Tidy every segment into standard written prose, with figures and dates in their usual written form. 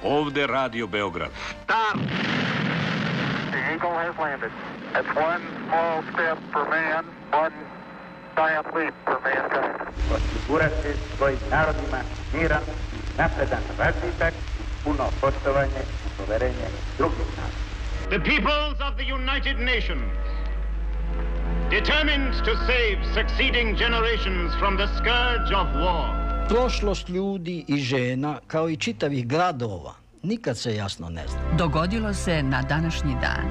Ovde Radio Beograd. Stop! The Eagle has landed. That's one small step for man, one giant leap for mankind. Osigurati svojim narodima miran, napredan razvitak, puno poštovanje i poverenje drugih naroda. The peoples of the United Nations, determined to save succeeding generations from the scourge of war. Prošlost ljudi i žena, kao i čitavih gradova, nikad se jasno ne zna. Dogodilo se na današnji dan.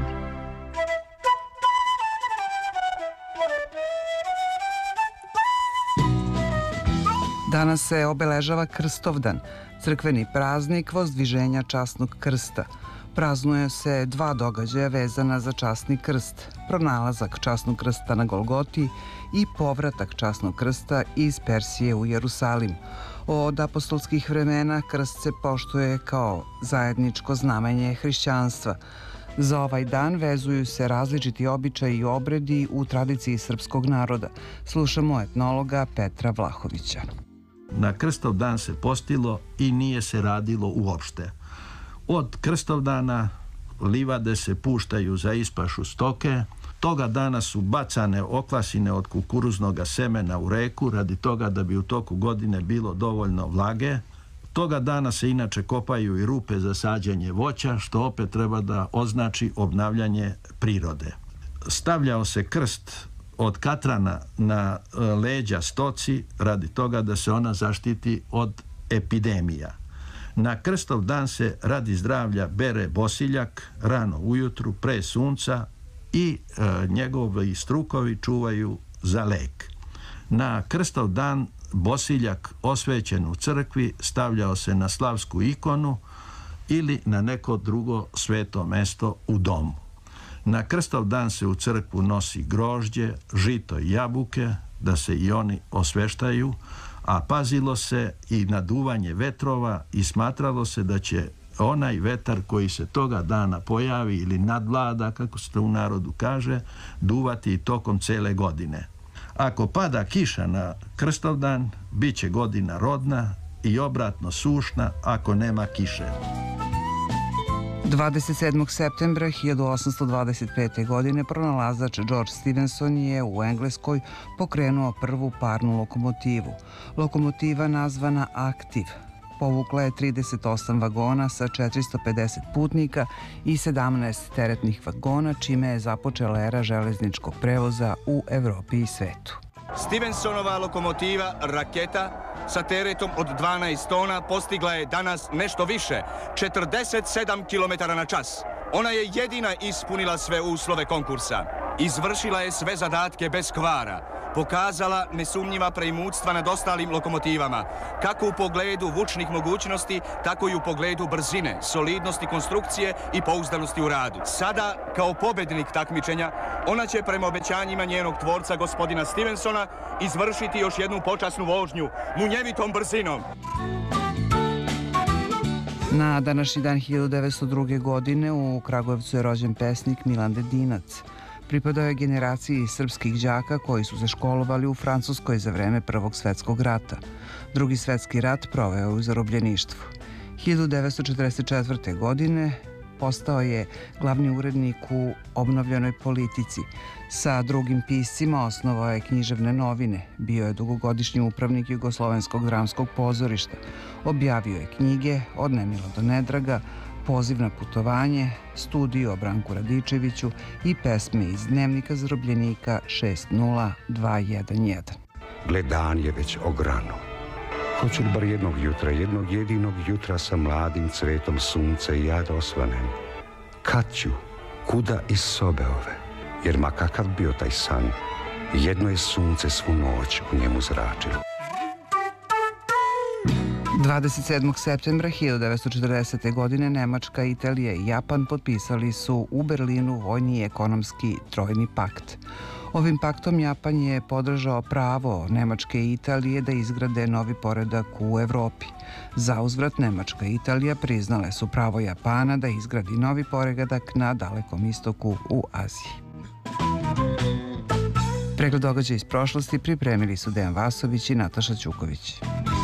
Danas se obeležava Krstovdan, crkveni praznik vozdviženja časnog krsta. Praznuje se dva događaja vezana za časni krst, pronalazak časnog krsta na Golgoti i povratak časnog krsta iz Persije u Jerusalim. Od apostolskih vremena krst se poštuje kao zajedničko znamenje hrišćanstva. Za ovaj dan vezuju se različiti običaji i obredi u tradiciji srpskog naroda. Slušamo etnologa Petra Vlahovića. Na Krstov dan se postilo i nije se radilo uopšte. Od Krstovdana livade se puštaju za ispašu stoke. Toga dana su bacane oklasine od kukuruznog semena u reku radi toga da bi u toku godine bilo dovoljno vlage. Toga dana se inače kopaju i rupe za sađenje voća, što opet treba da označi obnavljanje prirode. Stavljao se krst od katrana na leđa stoci radi toga da se ona zaštiti od epidemija. Na Krstov dan se radi zdravlja bere bosiljak rano ujutru pre sunca i njegovi strukovi čuvaju za lek. Na Krstov dan bosiljak osvećen u crkvi stavljao se na slavsku ikonu ili na neko drugo sveto mesto u domu. Na Krstov dan se u crkvu nosi grožđe, žito i jabuke, da se i oni osveštaju, a pazilo se i na duvanje vetrova i smatralo se da će onaj vetar koji se toga dana pojavi ili nadvlada, kako se to u narodu kaže, duvati i tokom cele godine. Ako pada kiša na Krstovdan, bit će godina rodna i obratno sušna ako nema kiše. 27. septembra 1825. godine pronalazač George Stephenson je u Engleskoj pokrenuo prvu parnu lokomotivu. Lokomotiva nazvana Active povukla je 38 vagona sa 450 putnika i 17 teretnih vagona, čime je započela era železničkog prevoza u Evropi i svetu. Stephensonova lokomotiva Raketa sa teretom od 12 tona postigla je danas nešto više, 47 km na čas. Ona je jedina ispunila sve uslove konkursa. Izvršila je sve zadatke bez kvara. Pokazala nesumnjiva preimutstva nad ostalim lokomotivama, kako u pogledu vučnih mogućnosti, tako i u pogledu brzine, solidnosti konstrukcije i pouzdanosti u radu. Sada, kao pobednik takmičenja, ona će prema obećanjima njenog tvorca, gospodina Stephensona, izvršiti još jednu počasnu vožnju, munjevitom brzinom. Na današnji dan 1902. godine u Kragujevcu je rođen pesnik Milan Dedinac. Pripadao je generaciji srpskih đaka koji su se školovali u Francuskoj za vreme Prvog svetskog rata. Drugi svetski rat proveo u zarobljeništvu. 1944. godine postao je glavni urednik u Obnovljenoj politici. Sa drugim piscima osnovao je književne novine. Bio je dugogodišnji upravnik Jugoslovenskog dramskog pozorišta. Objavio je knjige Od nemila do nedraga, Poziv na putovanje, studiju o Branku Radičeviću i pesme iz Dnevnika zarobljenika 60211. Gle, dan je već ograno. Hoću li bar jednog jedinog jutra sa mladim cvetom sunca i ja da osvanem? Kad ću, kuda iz sobe ove? Jer ma kakav bio taj san, jedno je sunce svu noć u njemu zračilo. 27. septembra 1940. godine Nemačka, Italija i Japan potpisali su u Berlinu vojni i ekonomski trojni pakt. Ovim paktom Japan je podržao pravo Nemačke i Italije da izgrade novi poredak u Evropi. Za uzvrat Nemačka i Italija priznale su pravo Japana da izgradi novi poredak na Dalekom istoku u Aziji. Pregled događaja iz prošlosti pripremili su Dejan Vasović i Nataša Ćuković.